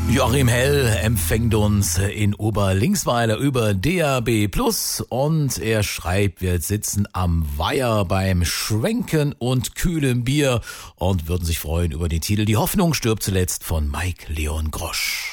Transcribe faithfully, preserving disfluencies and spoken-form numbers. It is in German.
Joachim Hell empfängt uns in Oberlingsweiler über D A B Plus und er schreibt, wir sitzen am Weiher beim Schwenken und kühlem Bier und würden sich freuen über den Titel Die Hoffnung stirbt zuletzt von Mike Leon Grosch.